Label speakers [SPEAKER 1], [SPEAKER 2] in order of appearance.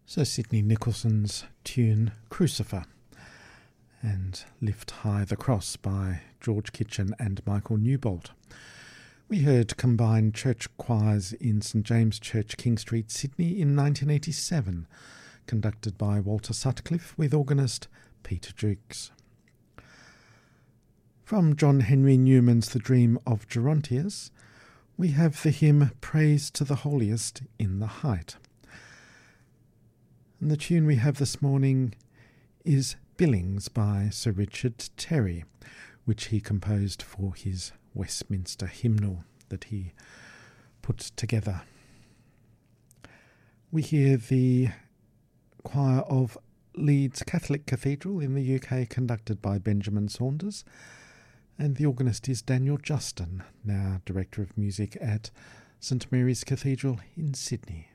[SPEAKER 1] So Sidney Nicholson's tune Crucifer and Lift High the Cross by George Kitchen and Michael Newbold. We heard combined church choirs in St James Church, King Street, Sydney in 1987, conducted by Walter Sutcliffe with organist Peter Jukes. From John Henry Newman's The Dream of Gerontius, we have the hymn Praise to the Holiest in the Height. And the tune we have this morning is Billings by Sir Richard Terry, which he composed for his Westminster hymnal that he put together. We hear the choir of Leeds Catholic Cathedral in the UK, conducted by Benjamin Saunders, and the organist is Daniel Justin, now Director of Music at St Mary's Cathedral in Sydney.